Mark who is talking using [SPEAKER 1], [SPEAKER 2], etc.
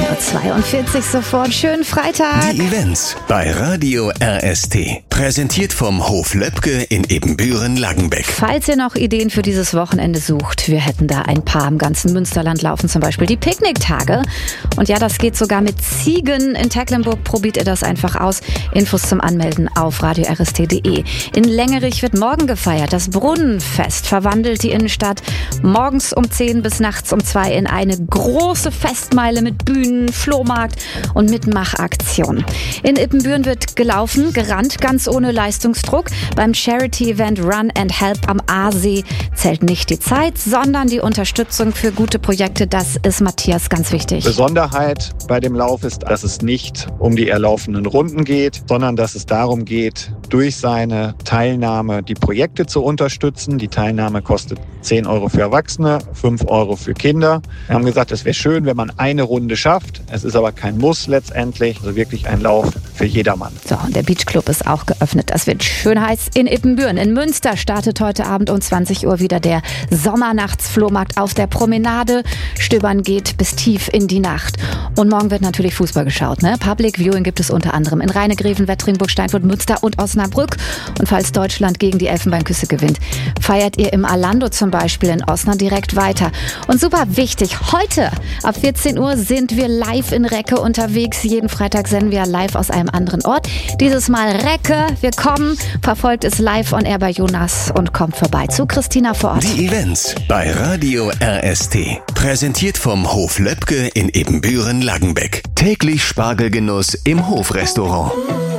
[SPEAKER 1] 18:42 Uhr sofort. Schönen Freitag.
[SPEAKER 2] Die Events bei Radio RST. Präsentiert vom Hof Löbke in Ebenbüren-Langenbeck.
[SPEAKER 1] Falls ihr noch Ideen für dieses Wochenende sucht, wir hätten da ein paar. Im ganzen Münsterland laufen zum Beispiel die Picknicktage. Und ja, das geht sogar mit Ziegen. In Tecklenburg probiert ihr das einfach aus. Infos zum Anmelden auf radiorst.de. In Längerich wird morgen gefeiert. Das Brunnenfest verwandelt die Innenstadt morgens um 10 bis nachts um 2 in eine große Festmeile mit Bühnen, Flohmarkt und Mitmachaktion. In Ippenbüren wird gelaufen, gerannt, ganz ohne Leistungsdruck. Beim Charity-Event Run and Help am Aasee zählt nicht die Zeit, sondern die Unterstützung für gute Projekte. Das ist Matthias ganz wichtig.
[SPEAKER 3] Besonderheit bei dem Lauf ist, dass es nicht um die erlaufenden Runden geht, sondern dass es darum geht, durch seine Teilnahme die Projekte zu unterstützen. Die Teilnahme kostet 10 Euro für Erwachsene, 5 Euro für Kinder. Wir haben gesagt, es wäre schön, wenn man eine Runde schafft. Es ist aber kein Muss letztendlich, also wirklich ein Lauf für jedermann.
[SPEAKER 1] So, und der Beachclub ist auch geöffnet. Das wird schön heiß in Ippenbüren. In Münster startet heute Abend um 20 Uhr wieder der Sommernachtsflohmarkt auf der Promenade. Stöbern geht bis tief in die Nacht. Und morgen wird natürlich Fußball geschaut, ne? Public Viewing gibt es unter anderem in Rheine-Gräfen, Wettringburg, Steinfurt, Münster und Osnabrück. Und falls Deutschland gegen die Elfenbeinküste gewinnt, feiert ihr im Alando zum Beispiel in Osnabrück direkt weiter. Und super wichtig, heute ab 14 Uhr sind wir live in Recke unterwegs. Jeden Freitag senden wir live aus einem anderen Ort. Dieses Mal Recke. Wir kommen, verfolgt es live on air bei Jonas und kommt vorbei zu Christina vor Ort.
[SPEAKER 2] Die Events bei Radio RST. Präsentiert vom Hof Löbke in Ebenbüren-Langenbeck. Täglich Spargelgenuss im Hofrestaurant.